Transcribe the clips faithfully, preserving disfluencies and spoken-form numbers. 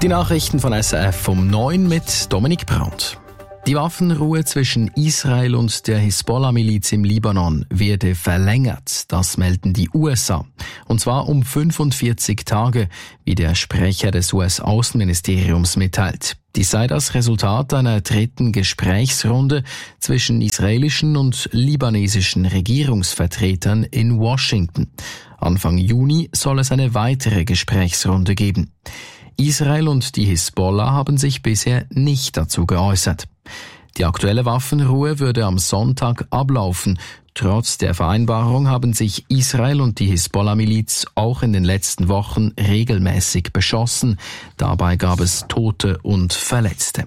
Die Nachrichten von S R F um neun mit Dominik Brandt. Die Waffenruhe zwischen Israel und der Hisbollah-Miliz im Libanon werde verlängert, das melden die U S A. Und zwar um fünfundvierzig Tage, wie der Sprecher des U S-Außenministeriums mitteilt. Dies sei das Resultat einer dritten Gesprächsrunde zwischen israelischen und libanesischen Regierungsvertretern in Washington. Anfang Juni soll es eine weitere Gesprächsrunde geben. Israel und die Hisbollah haben sich bisher nicht dazu geäußert. Die aktuelle Waffenruhe würde am Sonntag ablaufen. Trotz der Vereinbarung haben sich Israel und die Hisbollah-Miliz auch in den letzten Wochen regelmäßig beschossen. Dabei gab es Tote und Verletzte.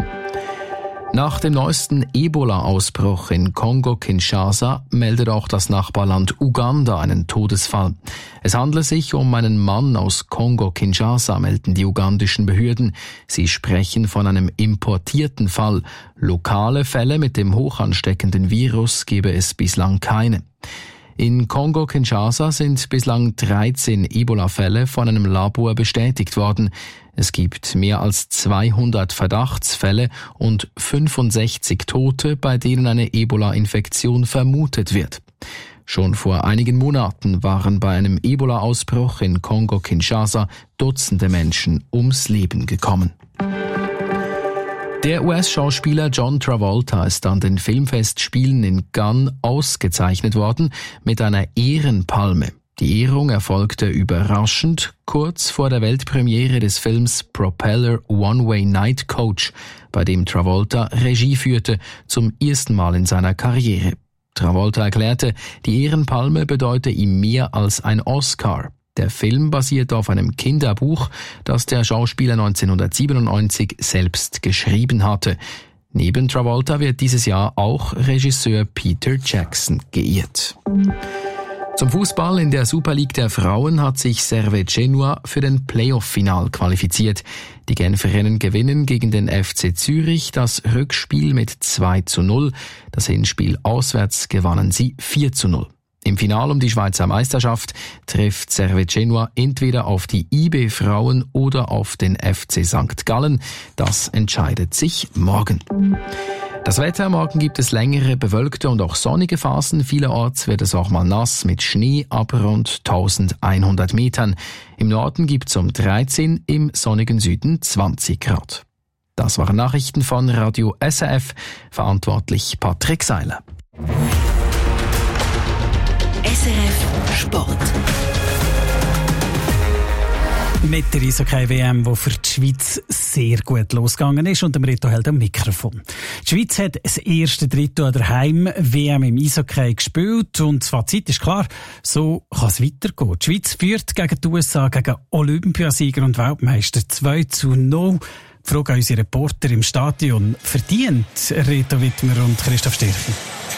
Nach dem neuesten Ebola-Ausbruch in Kongo-Kinshasa meldet auch das Nachbarland Uganda einen Todesfall. Es handle sich um einen Mann aus Kongo-Kinshasa, melden die ugandischen Behörden. Sie sprechen von einem importierten Fall. Lokale Fälle mit dem hochansteckenden Virus gebe es bislang keine. In Kongo-Kinshasa sind bislang dreizehn Ebola-Fälle von einem Labor bestätigt worden. Es gibt mehr als zweihundert Verdachtsfälle und fünfundsechzig Tote, bei denen eine Ebola-Infektion vermutet wird. Schon vor einigen Monaten waren bei einem Ebola-Ausbruch in Kongo-Kinshasa Dutzende Menschen ums Leben gekommen. Der U S-Schauspieler John Travolta ist an den Filmfestspielen in Cannes ausgezeichnet worden mit einer Ehrenpalme. Die Ehrung erfolgte überraschend kurz vor der Weltpremiere des Films Propeller One-Way Night Coach, bei dem Travolta Regie führte, zum ersten Mal in seiner Karriere. Travolta erklärte, die Ehrenpalme bedeute ihm mehr als ein Oscar. Der Film basiert auf einem Kinderbuch, das der Schauspieler neunzehnhundertsiebenundneunzig selbst geschrieben hatte. Neben Travolta wird dieses Jahr auch Regisseur Peter Jackson geehrt. Zum Fußball in der Super League der Frauen hat sich Servette Genua für den Playoff-Final qualifiziert. Die Genferinnen gewinnen gegen den F C Zürich das Rückspiel mit zwei zu null. Das Hinspiel auswärts gewannen sie vier zu null. Im Finale um die Schweizer Meisterschaft trifft Servette Genua entweder auf die I B-Frauen oder auf den F C Sankt Gallen. Das entscheidet sich morgen. Das Wetter: Morgen gibt es längere, bewölkte und auch sonnige Phasen. Vielerorts wird es auch mal nass mit Schnee ab rund eintausendeinhundert Metern. Im Norden gibt es um dreizehn, im sonnigen Süden zwanzig Grad. Das waren Nachrichten von Radio S R F, verantwortlich Patrick Seiler. S R F Sport. Mit der Eishockey-W M, die für die Schweiz sehr gut losgegangen ist, und dem Reto hält am Mikrofon. Die Schweiz hat das erste Drittel an der Heim-W M im Eishockey gespielt und das Fazit ist klar, so kann es weitergehen. Die Schweiz führt gegen die U S A, gegen Olympiasieger und Weltmeister zwei zu null. Die Frage an unsere Reporter im Stadion: verdient Reto Wittmer und Christoph Stirchi?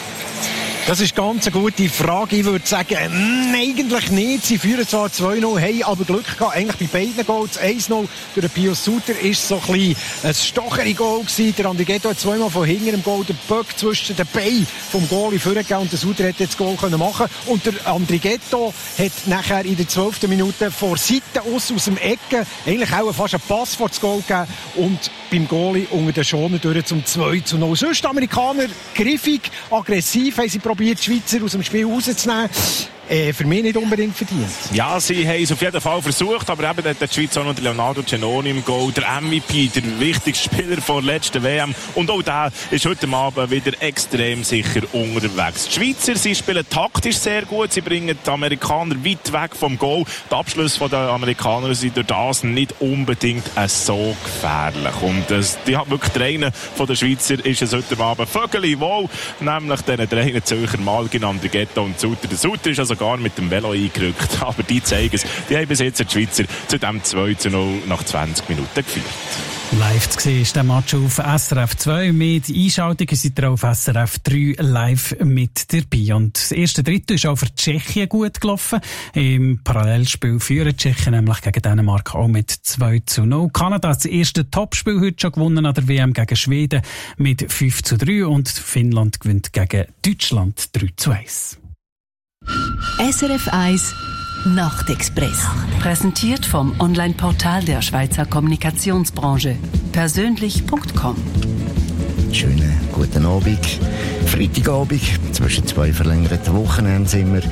Das ist ganz eine gute Frage. Ich würde sagen, mh, eigentlich nicht. Sie führen zwar zwei null, haben aber Glück gehabt. Eigentlich bei beiden Goals. eins null durch den Pius Suter ist so ein bisschen ein stochere Goal gewesen. Der Andrighetto hat zweimal von hinten im Goal den Böck zwischen den Beinen vom Goalie vorgegeben und der Suter hätte jetzt das Goal können machen. Und der Andrighetto hat nachher in der zwölften Minute vor Seite aus, aus dem Ecken eigentlich auch fast einen Pass vor das Goal gegeben und beim Goalie unter den Schoner durch zum zwei zu null. Sonst Amerikaner griffig, aggressiv, haben sie probiert, die Schweizer aus dem Spiel rauszunehmen. Äh, für mich nicht unbedingt verdient. Ja, sie haben es auf jeden Fall versucht, aber eben hat der Schweiz auch noch Leonardo Cenoni im Goal, der M V P, der wichtigste Spieler der letzten W M. Und auch der ist heute Abend wieder extrem sicher unterwegs. Die Schweizer, sie spielen taktisch sehr gut, sie bringen die Amerikaner weit weg vom Goal. Die Abschlüsse der Amerikaner sind durch das nicht unbedingt so gefährlich. Und äh, die hat wirklich der eine von den Schweizer ist es heute Abend Vögeli wohl, nämlich den drei Zürcher Malgin, Andrighetto und Suter. Der Suter ist also gar mit dem Velo eingerückt. Aber die zeigen es. Die haben bis jetzt die Schweizer zu dem zwei zu null nach zwanzig Minuten geführt. Live zu sehen ist der Match auf S R F zwei. Mit Einschaltungen seid ihr auf S R F drei live mit dabei. Und das erste Drittel ist auch für Tschechien gut gelaufen. Im Parallelspiel führen Tschechien nämlich gegen Dänemark auch mit zwei zu null. Kanada hat das erste Topspiel heute schon gewonnen an der W M gegen Schweden mit fünf zu drei. Und Finnland gewinnt gegen Deutschland drei zu eins. S R F eins Nachtexpress. Präsentiert vom Online-Portal der Schweizer Kommunikationsbranche. Persönlich punkt com. Schönen guten Abend. Freitagabend, zwischen zwei verlängerten Wochenenden sind wir.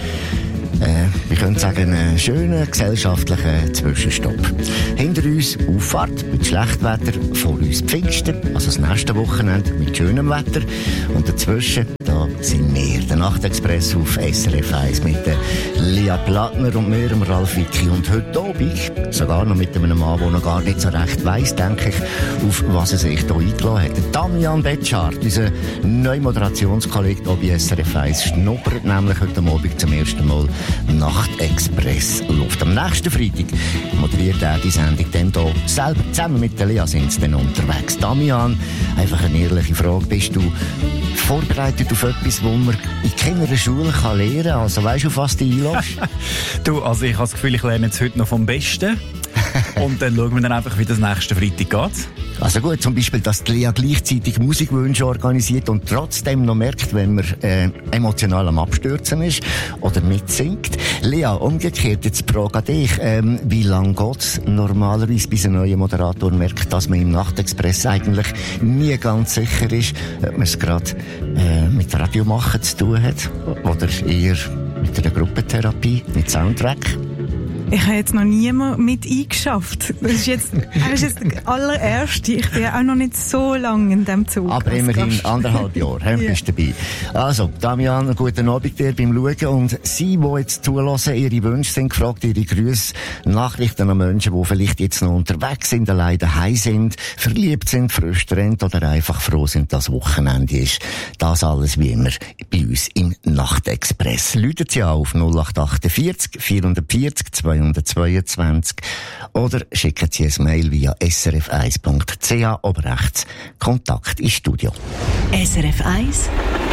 Äh, wir können sagen, einen schönen gesellschaftlichen Zwischenstopp. Hinter uns Auffahrt mit Schlechtwetter, vor uns Pfingsten, also das nächste Wochenende mit schönem Wetter. Und dazwischen, da sind wir, der Nachtexpress auf S R F eins mit der Lia Plattner und mir, dem Ralf Wicki. Und heute Abend, sogar noch mit einem Mann, der noch gar nicht so recht weiss, denke ich, auf was er sich hier eingeladen hat. Der Damian Betschart, unser neuer Moderationskollege hier bei S R F eins, schnuppert nämlich heute Abend zum ersten Mal Nachtexpress Luft. Am nächsten Freitag moderiert er die Sendung dann hier selber. Zusammen mit der Lea sind sie dann unterwegs. Damian, einfach eine ehrliche Frage. Bist du vorbereitet auf etwas, wo man in keiner Schule kann lernen kann? Also weisst du, auf was du einlässt? Du, also ich habe das Gefühl, ich lerne jetzt heute noch vom Besten. Und dann schauen wir dann einfach, wie das nächste Freitag geht. Also gut, zum Beispiel, dass die Lea gleichzeitig Musikwünsche organisiert und trotzdem noch merkt, wenn man äh, emotional am Abstürzen ist oder mitsingt. Lea, umgekehrt, jetzt die Frage an dich. Ähm, wie lange geht es normalerweise, bis ein neuer Moderator merkt, dass man im Nachtexpress eigentlich nie ganz sicher ist, ob man es gerade äh, mit Radiomachen zu tun hat oder eher mit einer Gruppentherapie, mit Soundtrack? Ich habe jetzt noch niemand mit eingeschafft. Das ist jetzt, das ist jetzt der allererste. Ich bin ja auch noch nicht so lange in diesem Zug. Aber immerhin Gast. anderthalb Jahre, he, yeah. bist du dabei. Also, Damian, guten Abend dir beim Schauen. Und Sie, die jetzt zulassen, Ihre Wünsche sind gefragt, Ihre Grüße, Nachrichten an Menschen, die vielleicht jetzt noch unterwegs sind, allein daheim sind, verliebt sind, frustriert oder einfach froh sind, dass Wochenende ist. Das alles wie immer bei uns im Nachtexpress. Läutet Sie auf null acht achtundvierzig vierhundertvierzig zweihundertzweiundzwanzig oder schicken Sie ein Mail via s r f eins punkt c h, oben rechts Kontakt ins Studio. S R F eins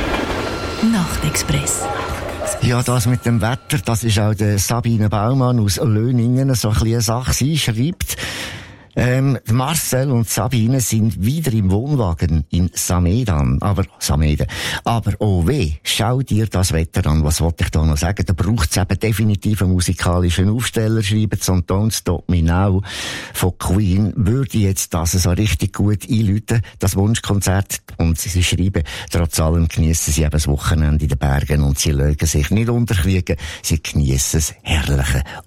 Nachtexpress. Ja, das mit dem Wetter, das ist auch der Sabine Baumann aus Löningen so ein bisschen eine Sache. Sie schreibt, Ähm, Marcel und Sabine sind wieder im Wohnwagen in Samedan, aber Sameden. Aber oh weh, schau dir das Wetter an. Was wollte ich da noch sagen? Da braucht es eben definitiv einen musikalischen Aufsteller. Schreiben so Don't Stop Me Now von Queen würde jetzt das so richtig gut einläuten, das Wunschkonzert. Und sie schreiben, trotz allem geniessen sie eben das Wochenende in den Bergen und sie legen sich nicht unterkriegen. Sie geniessen das herrliche